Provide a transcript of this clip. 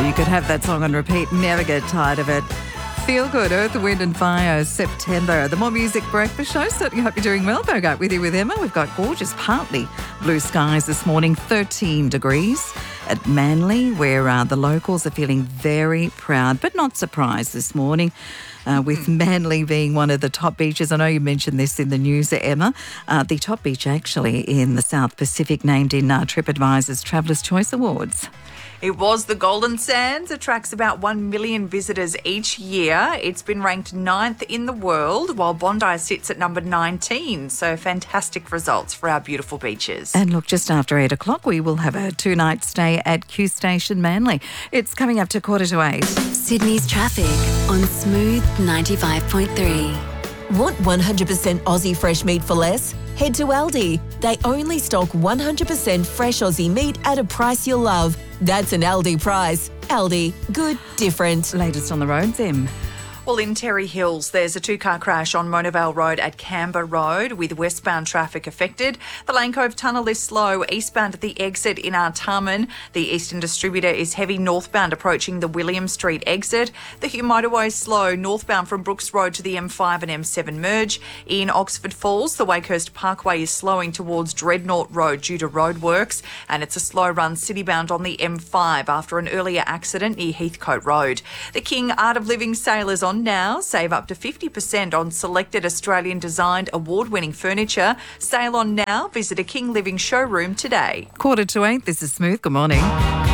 you could have that song on repeat, never get tired of it. Feel good, Earth, Wind and Fire, September. The More Music Breakfast Show. Certainly hope you're doing well. Bogart with you with Emma. We've got gorgeous, partly blue skies this morning, 13 degrees at Manly, where the locals are feeling very proud, but not surprised this morning. With Manly being one of the top beaches. I know you mentioned this in the news, Emma. The top beach actually in the South Pacific, named in TripAdvisor's Traveller's Choice Awards. It was the Golden Sands. Attracts about 1 million visitors each year. It's been ranked 9th in the world, while Bondi sits at number 19. So fantastic results for our beautiful beaches. And look, just after 8 o'clock, we will have a 2-night stay at Q Station Manly. It's coming up to 7:45. Sydney's traffic on Smooth 95.3. Want 100% Aussie fresh meat for less? Head to Aldi. They only stock 100% fresh Aussie meat at a price you'll love. That's an Aldi price. Aldi. Good. Different. Latest on the roads, Em. Well, in Terry Hills, there's a 2-car crash on Mona Vale Road at Canberra Road with westbound traffic affected. The Lane Cove Tunnel is slow eastbound at the exit in Artarmon. The Eastern Distributor is heavy northbound approaching the William Street exit. The Hume Motorway is slow northbound from Brooks Road to the M5 and M7 merge. In Oxford Falls, the Wakehurst Parkway is slowing towards Dreadnought Road due to roadworks, and it's a slow run citybound on the M5 after an earlier accident near Heathcote Road. The King Art of Living sale is on now. Save up to 50% on selected Australian designed award-winning furniture. Sale on now. Visit a King Living showroom today. 7:45. This is Smooth. Good morning.